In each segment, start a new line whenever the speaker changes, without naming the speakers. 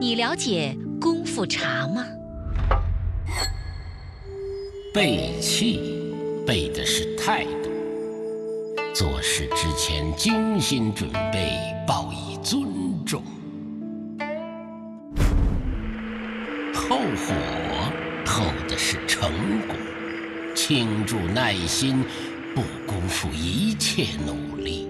你了解功夫茶吗？
背气，背的是态度。做事之前精心准备，报以尊重。后火，后的是成果。倾注耐心，不辜负一切努力。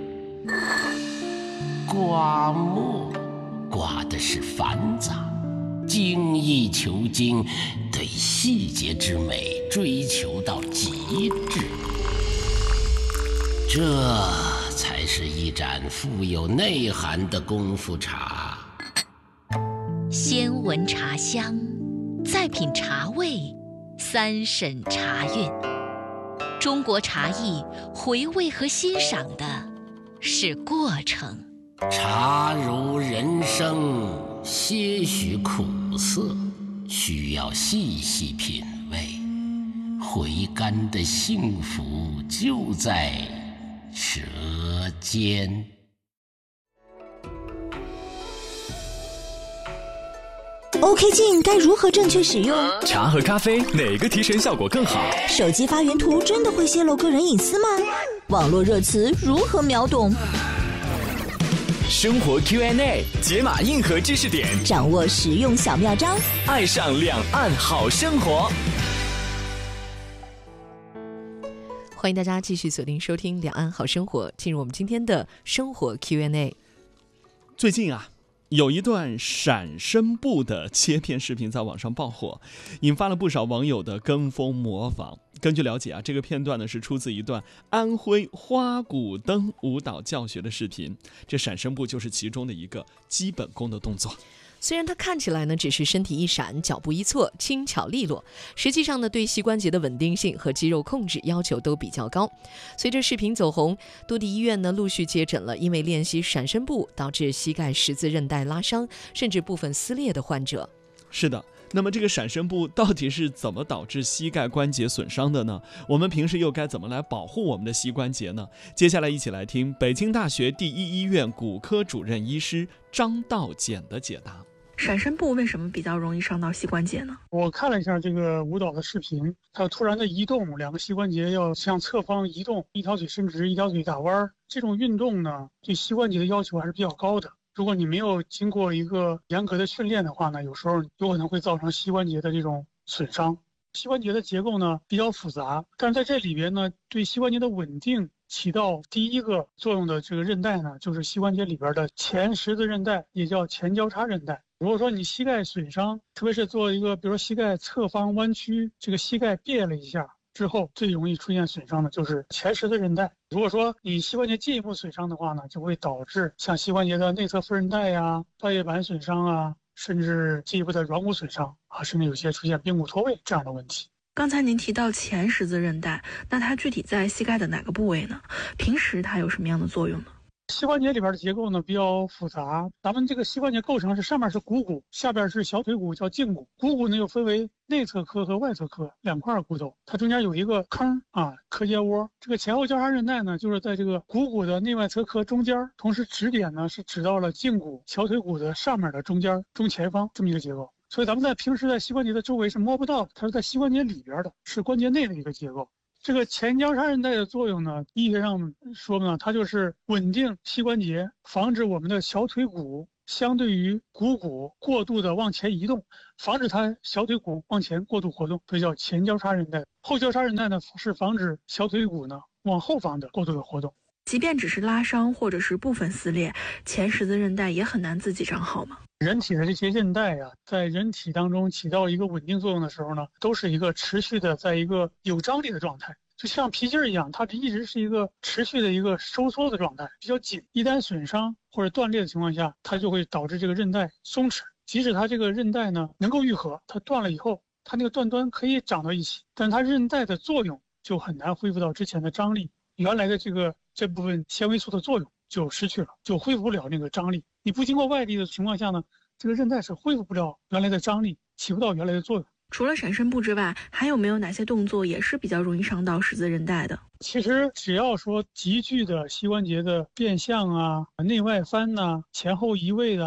刮墨，刮的是繁杂。精益求精，对细节之美追求到极致，这才是一盏富有内涵的功夫茶。
先闻茶香，再品茶味，三审茶韵。中国茶艺回味和欣赏的是过程。
茶如人生，些许苦涩，需要细细品味。回甘的幸福就在舌尖。
OK 镜该如何正确使用？
茶和咖啡哪个提神效果更好？
手机发原图真的会泄露个人隐私吗？网络热词如何秒懂？
生活 Q&A 解码硬核知识点，
掌握实用小妙招，
爱上两岸好生活。
欢迎大家继续锁定收听两岸好生活，进入我们今天的生活 Q&A。
最近有一段闪身步的切片视频在网上爆火，引发了不少网友的跟风模仿。根据了解这个片段呢是出自一段安徽花鼓灯舞蹈教学的视频，这闪身步就是其中的一个基本功的动作。
虽然它看起来呢只是身体一闪，脚步一错，轻巧利落，实际上呢对膝关节的稳定性和肌肉控制要求都比较高。随着视频走红，多地医院呢陆续接诊了因为练习闪身步导致膝盖十字韧带拉伤甚至部分撕裂的患者。
是的，那么这个闪身步到底是怎么导致膝盖关节损伤的呢？我们平时又该怎么来保护我们的膝关节呢？接下来一起来听北京大学第一医院骨科主任医师张道简的解答。
闪身步为什么比较容易伤到膝关节呢？
我看了一下这个舞蹈的视频，它突然的移动，两个膝关节要向侧方移动，一条腿伸直，一条腿打弯，这种运动呢，对膝关节的要求还是比较高的。如果你没有经过一个严格的训练的话呢，有时候有可能会造成膝关节的这种损伤。膝关节的结构呢比较复杂，但是在这里边呢，对膝关节的稳定起到第一个作用的这个韧带呢，就是膝关节里边的前十字韧带，也叫前交叉韧带。如果说你膝盖损伤，特别是做一个比如说膝盖侧方弯曲，这个膝盖别了一下之后，最容易出现损伤的就是前十字韧带。如果说你膝关节进一步损伤的话呢，就会导致像膝关节的内侧副韧带半月板损伤甚至进一步的软骨损伤甚至有些出现髌骨脱位这样的问题。
刚才您提到前十字韧带，那它具体在膝盖的哪个部位呢？平时它有什么样的作用呢？
膝关节里边的结构呢比较复杂，咱们这个膝关节构成是上面是股骨，下边是小腿骨，叫胫骨。股骨呢又分为内侧髁和外侧髁两块骨头，它中间有一个坑髁接窝。这个前后交叉韧带呢就是在这个股骨的内外侧髁中间，同时指点呢是指到了胫骨、小腿骨的上面的中间中前方这么一个结构。所以咱们平时在膝关节的周围是摸不到的，它是在膝关节里边的，是关节内的一个结构。这个前交叉韧带的作用呢，医学上说呢，它就是稳定膝关节，防止我们的小腿骨相对于股骨过度的往前移动，防止它小腿骨往前过度活动，所以叫前交叉韧带。后交叉韧带呢是防止小腿骨呢往后方的过度的活动。
即便只是拉伤或者是部分撕裂，前十字韧带也很难自己长好吗？
人体的这些韧带在人体当中起到一个稳定作用的时候呢，都是一个持续的在一个有张力的状态，就像皮筋一样，它一直是一个持续的一个收缩的状态，比较紧。一旦损伤或者断裂的情况下，它就会导致这个韧带松弛。即使它这个韧带呢能够愈合，它断了以后，它那个断端可以长到一起，但是它韧带的作用就很难恢复到之前的张力，原来的这部分纤维素的作用就失去了，就恢复不了那个张力。你不经过外力的情况下呢，这个韧带是恢复不了原来的张力，起不到原来的作用。
除了闪身步之外，还有没有哪些动作也是比较容易伤到十字韧带的？
其实只要说急剧的膝关节的变向内外翻前后移位的，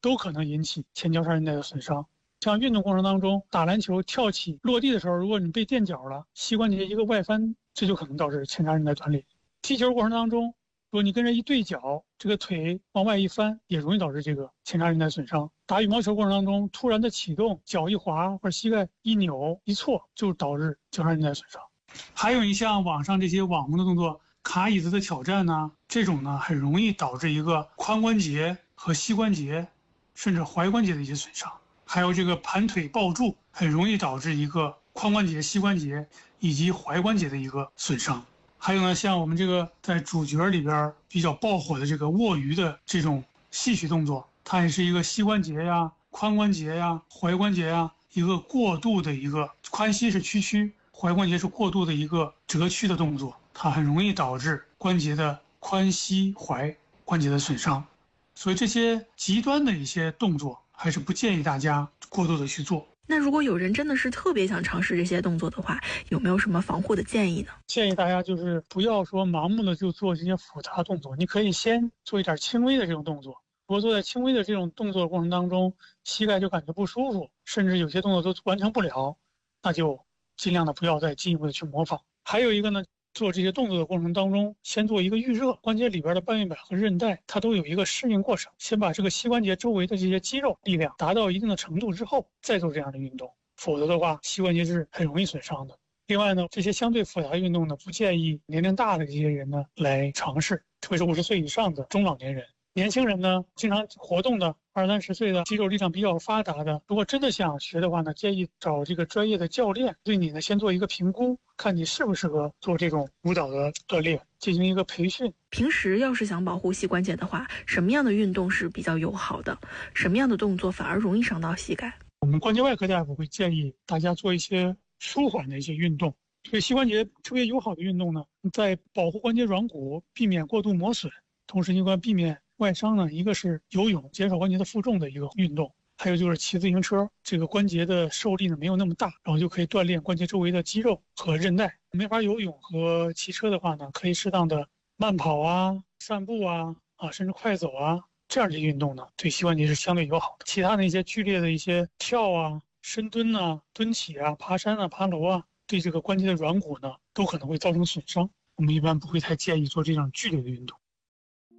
都可能引起前交叉韧带的损伤。像运动过程当中，打篮球跳起落地的时候，如果你被垫脚了，膝关节一个外翻，这就可能导致前叉韧带断裂。踢球过程当中，如果你跟人一对脚，这个腿往外一翻，也容易导致这个前叉韧带损伤。打羽毛球过程当中，突然的启动，脚一滑或者膝盖一扭一错，就导致交叉韧带损伤。还有你像网上这些网红的动作，卡椅子的挑战呢，这种呢很容易导致一个髋关节和膝关节，甚至踝关节的一些损伤。还有这个盘腿抱柱，很容易导致一个髋关节、膝关节以及踝关节的一个损伤。还有呢，像我们这个在主角里边比较爆火的这个握鱼的这种戏曲动作，它也是一个膝关节呀、髋关节呀、踝关节呀一个过度的一个髋膝是屈曲，踝关节是过度的一个折曲的动作，它很容易导致关节的髋膝踝关节的损伤。所以这些极端的一些动作，还是不建议大家过度的去做。
那如果有人真的是特别想尝试这些动作的话，有没有什么防护的建议呢？
建议大家就是不要说盲目的就做这些复杂动作，你可以先做一点轻微的这种动作。如果做在轻微的这种动作过程当中，膝盖就感觉不舒服，甚至有些动作都完成不了，那就尽量的不要再进一步的去模仿。还有一个呢，做这些动作的过程当中，先做一个预热，关节里边的半月板和韧带它都有一个适应过程，先把这个膝关节周围的这些肌肉力量达到一定的程度之后，再做这样的运动，否则的话膝关节是很容易损伤的。另外呢，这些相对复杂的运动呢，不建议年龄大的这些人呢来尝试，特别是50岁以上的中老年人。年轻人呢，经常活动的20-30岁的肌肉力量比较发达的，如果真的想学的话呢，建议找这个专业的教练对你呢先做一个评估，看你适不适合做这种舞蹈的锻炼，进行一个培训。
平时要是想保护膝关节的话，什么样的运动是比较友好的？什么样的动作反而容易伤到膝盖？
我们关节外科大夫会建议大家做一些舒缓的一些运动。对膝关节特别友好的运动呢，在保护关节软骨，避免过度磨损，同时避免外伤呢，一个是游泳，减少关节的负重的一个运动，还有就是骑自行车，这个关节的受力呢没有那么大，然后就可以锻炼关节周围的肌肉和韧带。没法游泳和骑车的话呢，可以适当的慢跑啊、散步啊，甚至快走啊，这样的运动呢，对膝关节是相对友好的。其他的一些剧烈的一些跳啊、深蹲啊、蹲起啊、爬山啊、爬楼啊，对这个关节的软骨呢，都可能会造成损伤。我们一般不会太建议做这种剧烈的运动。